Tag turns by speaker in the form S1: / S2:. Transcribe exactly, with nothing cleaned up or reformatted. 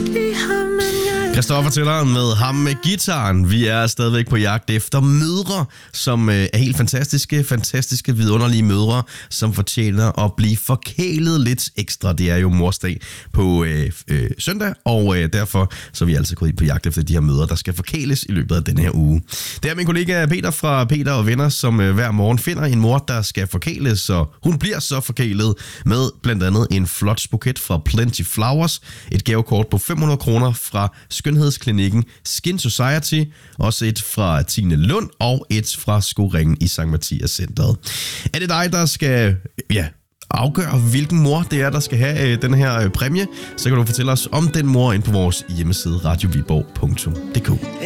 S1: Christoffer Tilleren med ham med gitaren. Vi er stadigvæk på jagt efter mødre, som øh, er helt fantastiske, fantastiske, vidunderlige mødre, som fortjener at blive forkælet lidt ekstra. Det er jo morsdag på øh, øh, søndag, og øh, derfor så er vi altså gået ind på jagt efter de her mødre, der skal forkæles i løbet af den her uge. Det er min kollega Peter fra Peter og Venner, som øh, hver morgen finder en mor, der skal forkæles, så hun bliver så forkælet med blandt andet en flot buket fra Plenty Flowers, et gavekort på fem hundrede kroner fra skønhedsklinikken Skin Society, også et fra Tine Lund og et fra Skoringen i Sankt Mathias Centeret. Er det dig, der skal ja, afgøre, hvilken mor det er, der skal have øh, den her øh, præmie, så kan du fortælle os om den mor ind på vores hjemmeside radio viborg punktum d k.